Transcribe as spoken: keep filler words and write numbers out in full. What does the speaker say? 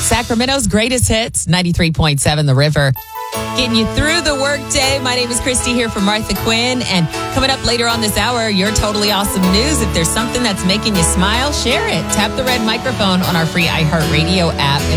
Sacramento's greatest hits, ninety-three point seven The River. Getting you through the workday. My name is Christy here for Martha Quinn. And coming up later on this hour, your totally awesome news. If there's something that's making you smile, share it. Tap the red microphone on our free iHeartRadio app. And